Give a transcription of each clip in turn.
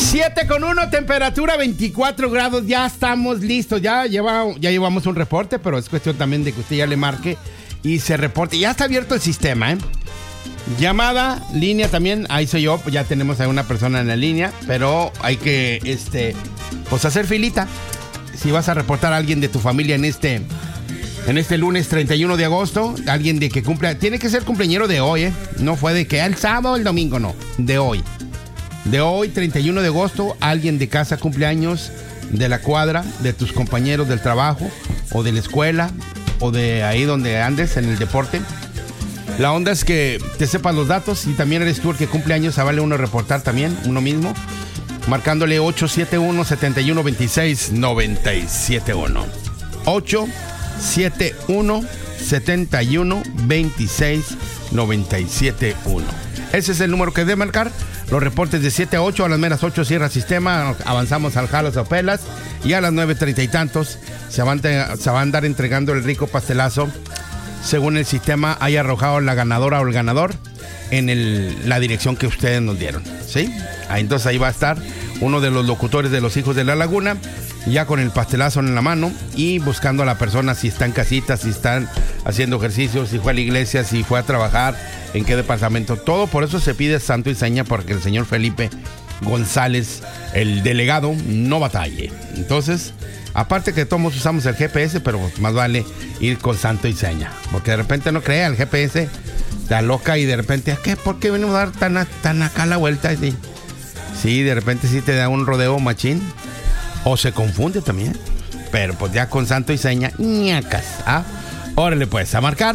7:1, temperatura 24 grados, ya estamos listos, ya llevamos un reporte, pero es cuestión también de que usted ya le marque y se reporte. Ya está abierto el sistema, ¿eh? Llamada, línea también, ahí soy yo, ya tenemos a una persona en la línea, pero hay que, pues hacer filita. Si vas a reportar a alguien de tu familia en este lunes 31 de agosto, alguien de que cumpla, tiene que ser cumpleañero de hoy, ¿eh? No fue de que el sábado o el domingo, no, de hoy. De hoy, 31 de agosto, alguien de casa cumpleaños, de la cuadra, de tus compañeros del trabajo, o de la escuela, o de ahí donde andes, en el deporte. La onda es que te sepas los datos y también eres tú el que cumpleaños, vale uno reportar también, uno mismo, marcándole 871-7126-971. 871-7126-971. Ese es el número que debe marcar. Los reportes de 7 a 8, a las meras 8 cierra sistema, avanzamos al Jalas o Pelas y a las 9:30 y tantos se va a andar entregando el rico pastelazo según el sistema haya arrojado la ganadora o el ganador en la dirección que ustedes nos dieron, ¿sí? Entonces ahí va a estar uno de los locutores de los Hijos de la Laguna, ya con el pastelazo en la mano y buscando a la persona si está en casita, si están haciendo ejercicio, si fue a la iglesia, si fue a trabajar, en qué departamento. Todo por eso se pide santo y seña, porque el señor Felipe González, el delegado, no batalle. Entonces, aparte que todos usamos el GPS, pero más vale ir con santo y seña, porque de repente no crea, el GPS te aloca y de repente, ¿qué? ¿Por qué venimos a dar tan acá la vuelta? Sí, de repente sí te da un rodeo machín. O se confunde también. Pero pues ya con santo y seña, ñacas. Órale pues, a marcar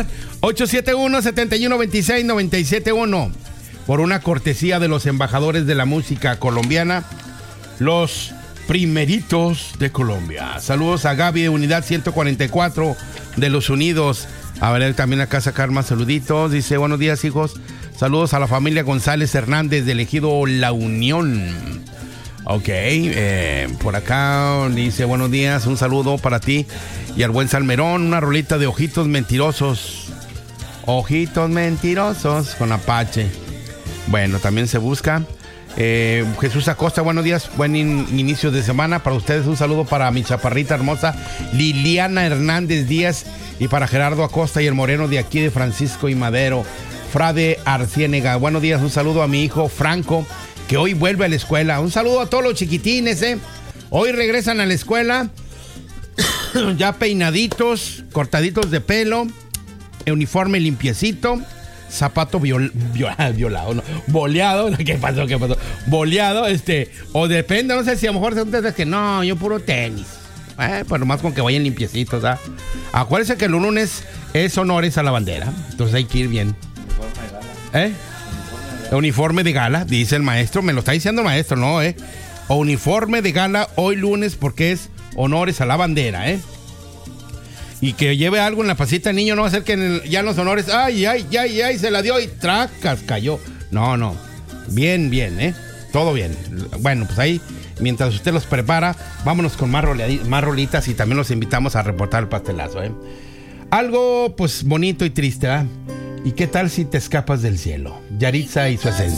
871-7126-971. Por una cortesía de los embajadores de la música colombiana, los primeritos de Colombia. Saludos a Gaby de Unidad 144 de los Unidos. A ver, también acá sacar más saluditos. Dice, buenos días, hijos. Saludos a la familia González Hernández del ejido La Unión. Ok, por acá dice, buenos días, un saludo para ti y al buen Salmerón, una rolita de Ojitos Mentirosos. Ojitos Mentirosos con Apache. Bueno, también se busca. Jesús Acosta, buenos días, buen inicio de semana para ustedes. Un saludo para mi chaparrita hermosa Liliana Hernández Díaz y para Gerardo Acosta y el moreno de aquí de Francisco y Madero, Frade Arciénega. Buenos días, un saludo a mi hijo Franco, que hoy vuelve a la escuela. Un saludo a todos los chiquitines, Hoy regresan a la escuela, ya peinaditos, cortaditos de pelo, uniforme limpiecito, zapato violado, no, boleado. ¿Qué pasó? Boleado, o depende, no sé si a lo mejor son desde que no, yo puro tenis. Pues nomás con que vayan limpiecitos, Acuérdense que el lunes es honores a la bandera, entonces hay que ir bien. Uniforme de gala, dice el maestro, me lo está diciendo el maestro, ¿no? O uniforme de gala hoy lunes porque es honores a la bandera, Y que lleve algo en la pasita el niño, no va a ser que ya en los honores, ay, se la dio y tracas, cayó. No, bien, todo bien. Bueno, pues ahí, mientras usted los prepara, vámonos con más rolitas y también los invitamos a reportar el pastelazo, Algo, pues, bonito y triste, ¿verdad? ¿Y qué tal si te escapas del cielo? Yaritza y su esencia.